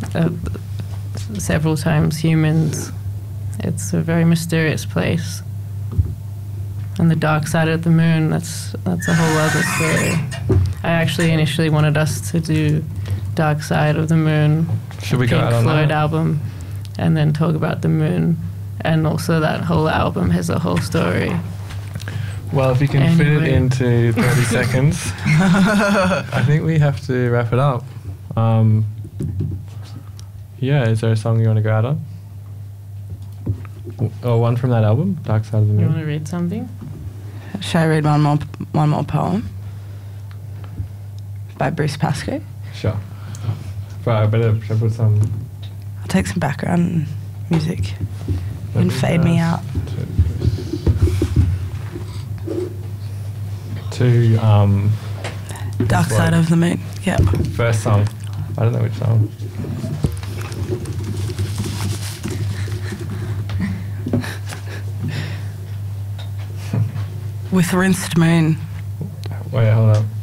uh, several times humans. It's a very mysterious place. And the dark side of the moon, that's a whole other story. I actually initially wanted us to do Dark Side of the Moon, Should we go Pink out on Floyd that? album, and then talk about the moon. And also that whole album has a whole story. Well, if you can fit it Anyway. into 30 seconds, I think we have to wrap it up. Yeah, is there a song you want to go out on? Or one from that album, Dark Side of the You Moon? want to read something? Shall I read one more poem by Bruce Pascoe? Sure. But I better should I put some... I'll take some background music and fade me out. To Dark Side of the Moon. Yep. first song. I don't know which song. With Rinsed Moon. Wait, hold up.